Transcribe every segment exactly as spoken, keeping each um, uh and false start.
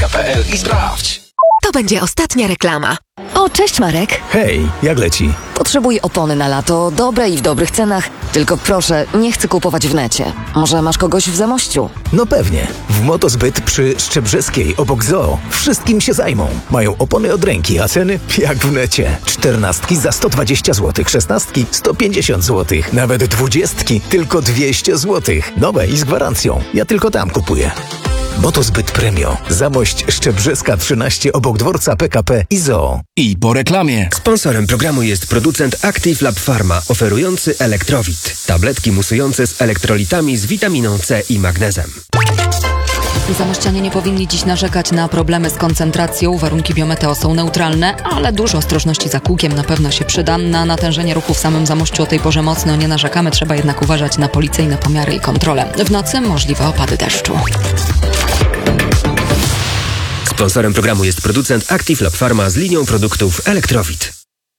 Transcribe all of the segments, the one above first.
kropka p l i sprawdź. To będzie ostatnia reklama. O, cześć Marek. Hej, jak leci? Potrzebuję opony na lato, dobre i w dobrych cenach. Tylko proszę, nie chcę kupować w necie. Może masz kogoś w Zamościu? No pewnie. W Motozbyt przy Szczebrzeskiej obok Zoo wszystkim się zajmą. Mają opony od ręki, a ceny jak w necie. Czternastki za sto dwadzieścia złotych, szesnastki sto pięćdziesiąt złotych, nawet dwudziestki tylko dwieście złotych. Nowe i z gwarancją. Ja tylko tam kupuję. Motozbyt Premio. Zamość Szczebrzeska trzynaście obok dworca P K P i Zoo. I po reklamie. Sponsorem programu jest producent Active Lab Pharma, oferujący Elektrowit. Tabletki musujące z elektrolitami z witaminą C i magnezem. Zamościanie nie powinni dziś narzekać na problemy z koncentracją. Warunki biometeo są neutralne, ale dużo ostrożności za kółkiem na pewno się przyda. Na natężenie ruchu w samym Zamościu o tej porze mocno nie narzekamy. Trzeba jednak uważać na policyjne pomiary i kontrole. W nocy możliwe opady deszczu. Sponsorem programu jest producent Active Lab Pharma z linią produktów Elektrowit.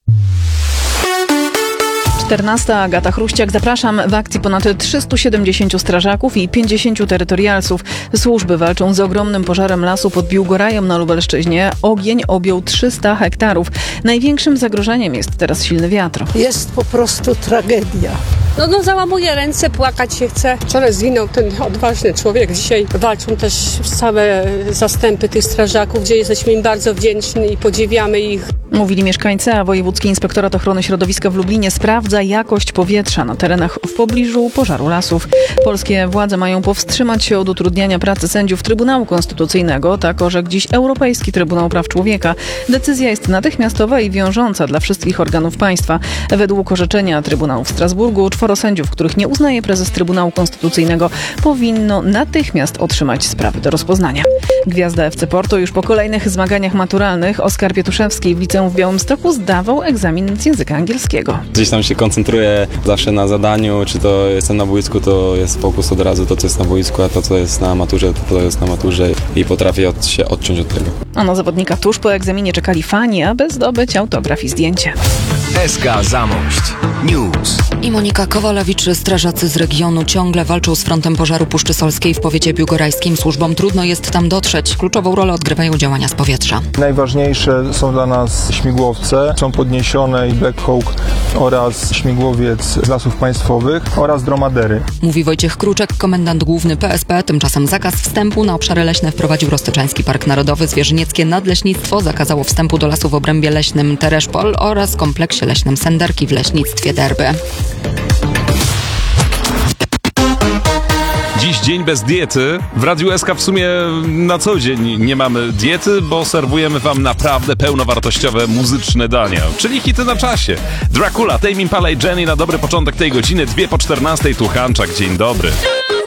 czternasta. Agata Chruściak. Zapraszam. W akcji ponad trzystu siedemdziesięciu strażaków i pięćdziesięciu terytorialsów. Służby walczą z ogromnym pożarem lasu pod Biłgorajem na Lubelszczyźnie. Ogień objął trzysta hektarów. Największym zagrożeniem jest teraz silny wiatr. Jest po prostu tragedia. No, no załamuję ręce, płakać się chce. Wczoraj zginął ten odważny człowiek. Dzisiaj walczą też całe zastępy tych strażaków, gdzie jesteśmy im bardzo wdzięczni i podziwiamy ich. Mówili mieszkańcy, a Wojewódzki Inspektorat Ochrony Środowiska w Lublinie sprawdza jakość powietrza na terenach w pobliżu pożaru lasów. Polskie władze mają powstrzymać się od utrudniania pracy sędziów Trybunału Konstytucyjnego, tak orzekł dziś Europejski Trybunał Praw Człowieka. Decyzja jest natychmiastowa i wiążąca dla wszystkich organów państwa. Według orzeczenia Trybunału w Strasburgu czworo sędziów, których nie uznaje prezes Trybunału Konstytucyjnego, powinno natychmiast otrzymać sprawy do rozpoznania. Gwiazda F C Porto już po kolejnych zmaganiach maturalnych. Oskar Pietuszewski w liceum w Białymstoku zdawał egzamin z języka angielskiego. Gdzieś tam się koncentruję zawsze na zadaniu, czy to jestem na boisku, to jest fokus od razu, to co jest na boisku, a to co jest na maturze, to to jest na maturze i potrafię od, się odciąć od tego. A na zawodnika tuż po egzaminie czekali fani, aby zdobyć autograf i zdjęcie. S K Zamość News. I Monika Kowalewicz. Strażacy z regionu ciągle walczą z frontem pożaru Puszczy Solskiej w powiecie biłgorajskim. Służbom trudno jest tam dotrzeć. Kluczową rolę odgrywają działania z powietrza. Najważniejsze są dla nas śmigłowce. Są podniesione i Black Hawk oraz śmigłowiec z Lasów Państwowych oraz dromadery. Mówi Wojciech Kruczek, komendant główny P S P. Tymczasem zakaz wstępu na obszary leśne wprowadził Roztoczański Park Narodowy. Zwierzynieckie Nadleśnictwo zakazało wstępu do lasu w obrębie leśnym Tereszpol oraz kompleksie leśnym Senderki w leśnictwie Derby. Dziś dzień bez diety. W Radiu S K w sumie na co dzień nie mamy diety, bo serwujemy wam naprawdę pełnowartościowe muzyczne dania, czyli hity na czasie. Dracula, Tame Impala i Jenny na dobry początek tej godziny, dwie po czternastej, tu Hanczak, dzień dobry.